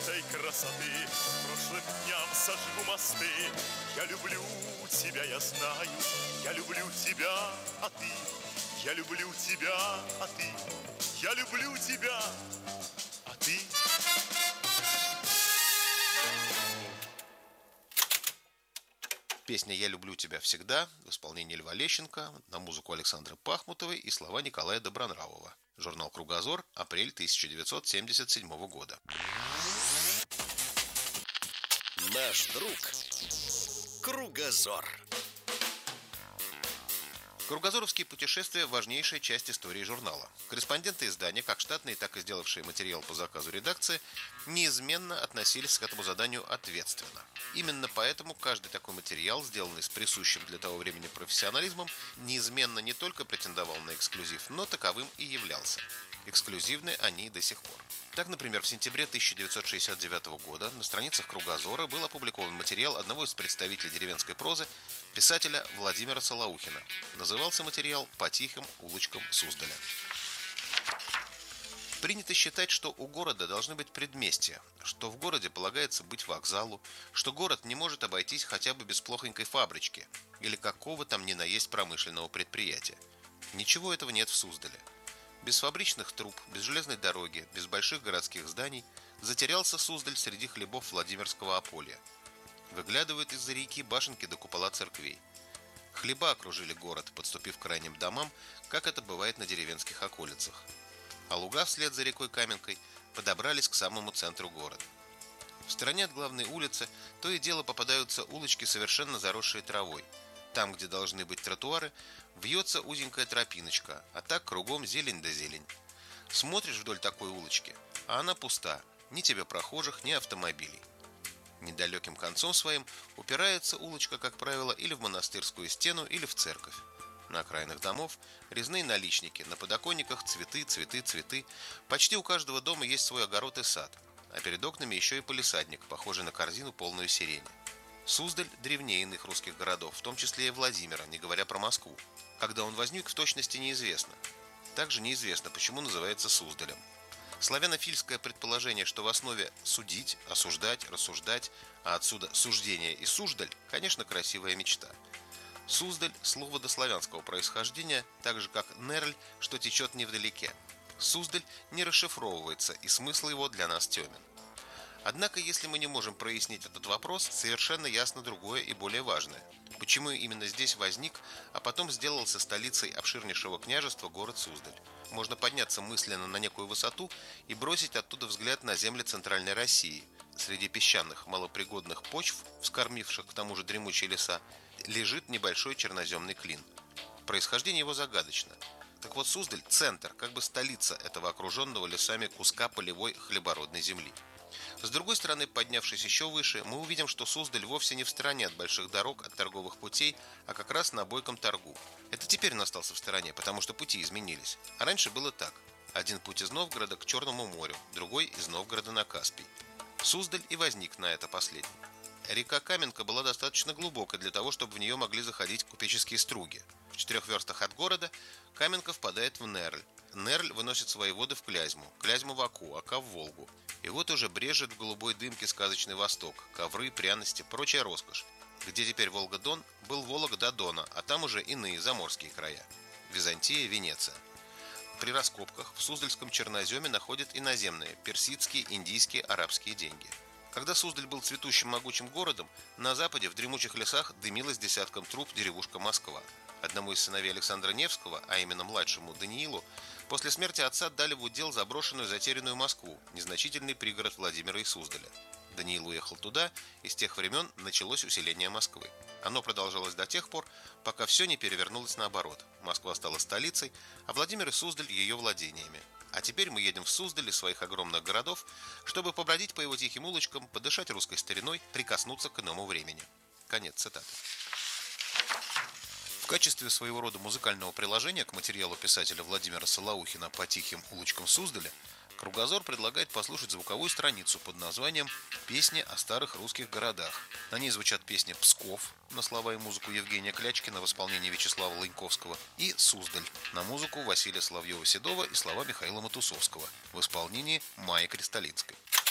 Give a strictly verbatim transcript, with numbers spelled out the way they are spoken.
этой красоты. Прошлым дням сожгу мосты. Я люблю тебя, я знаю. Я люблю тебя, а ты? Я люблю тебя, а ты? Я люблю тебя, а ты? Песня «Я люблю тебя всегда» в исполнении Льва Лещенко, на музыку Александры Пахмутовой и слова Николая Добронравова. Журнал «Кругозор», апрель тысяча девятьсот семьдесят седьмого года. Наш друг Кругозор. Кругозоровские путешествия – важнейшая часть истории журнала. Корреспонденты издания, как штатные, так и сделавшие материал по заказу редакции, неизменно относились к этому заданию ответственно. Именно поэтому каждый такой материал, сделанный с присущим для того времени профессионализмом, неизменно не только претендовал на эксклюзив, но таковым и являлся. Эксклюзивны они и до сих пор. Так, например, в сентябре тысяча девятьсот шестьдесят девятого года на страницах «Кругозора» был опубликован материал одного из представителей деревенской прозы, писателя Владимира Солоухина. Назывался материал «По тихим улочкам Суздаля». Принято считать, что у города должны быть предместья, что в городе полагается быть вокзалу, что город не может обойтись хотя бы без плохонькой фабрички или какого там ни на есть промышленного предприятия. Ничего этого нет в Суздале. Без фабричных труб, без железной дороги, без больших городских зданий затерялся Суздаль среди хлебов Владимирского Аполья. Выглядывают из-за реки башенки до купола церквей. Хлеба окружили город, подступив к крайним домам, как это бывает на деревенских околицах. А луга вслед за рекой Каменкой подобрались к самому центру города. В стороне от главной улицы то и дело попадаются улочки, совершенно заросшие травой. Там, где должны быть тротуары, вьется узенькая тропиночка, а так кругом зелень да зелень. Смотришь вдоль такой улочки, а она пуста, ни тебе прохожих, ни автомобилей. Недалеким концом своим упирается улочка, как правило, или в монастырскую стену, или в церковь. На окраинах домов резные наличники, на подоконниках цветы, цветы, цветы. Почти у каждого дома есть свой огород и сад, а перед окнами еще и палисадник, похожий на корзину, полную сирени. Суздаль древнее иных русских городов, в том числе и Владимира, не говоря про Москву. Когда он возник, в точности неизвестно. Также неизвестно, почему называется Суздалем. Славянофильское предположение, что в основе судить, осуждать, рассуждать, а отсюда суждение и суждаль, конечно, красивая мечта. Суздаль – слово дославянского происхождения, так же как нерль, что течет невдалеке. Суздаль не расшифровывается, и смысл его для нас темен. Однако, если мы не можем прояснить этот вопрос, совершенно ясно другое и более важное. Почему именно здесь возник, а потом сделался столицей обширнейшего княжества город Суздаль? Можно подняться мысленно на некую высоту и бросить оттуда взгляд на земли Центральной России. Среди песчаных, малопригодных почв, вскормивших к тому же дремучие леса, лежит небольшой черноземный клин. Происхождение его загадочно. Так вот, Суздаль – центр, как бы столица этого окруженного лесами куска полевой хлебородной земли. С другой стороны, поднявшись еще выше, мы увидим, что Суздаль вовсе не в стороне от больших дорог, от торговых путей, а как раз на бойком торгу. Это теперь он остался в стороне, потому что пути изменились. А раньше было так. Один путь из Новгорода к Черному морю, другой из Новгорода на Каспий. Суздаль и возник на это последний. Река Каменка была достаточно глубокой для того, чтобы в нее могли заходить купеческие струги. В четырех верстах от города Каменка впадает в Нерль. Нерль выносит свои воды в Клязьму, Клязьму в Оку, Ока в Волгу. И вот уже брежет в голубой дымке сказочный Восток, ковры, пряности, прочая роскошь. Где теперь Волга-Дон, был Волок до Дона, а там уже иные заморские края. Византия, Венеция. При раскопках в Суздальском черноземе находят иноземные, персидские, индийские, арабские деньги. Когда Суздаль был цветущим могучим городом, на западе в дремучих лесах дымилась десятком труб деревушка Москва. Одному из сыновей Александра Невского, а именно младшему Даниилу, после смерти отца дали в удел заброшенную затерянную Москву, незначительный пригород Владимира и Суздаля. Даниил уехал туда, и с тех времен началось усиление Москвы. Оно продолжалось до тех пор, пока все не перевернулось наоборот. Москва стала столицей, а Владимир и Суздаль ее владениями. А теперь мы едем в Суздаль из своих огромных городов, чтобы побродить по его тихим улочкам, подышать русской стариной, прикоснуться к иному времени. Конец цитаты. В качестве своего рода музыкального приложения к материалу писателя Владимира Солоухина «По тихим улочкам Суздаля» Кругозор предлагает послушать звуковую страницу под названием «Песни о старых русских городах». На ней звучат песни «Псков» на слова и музыку Евгения Клячкина в исполнении Вячеслава Лыньковского и «Суздаль» на музыку Василия Соловьева-Седова и слова Михаила Матусовского в исполнении Майи Кристалинской.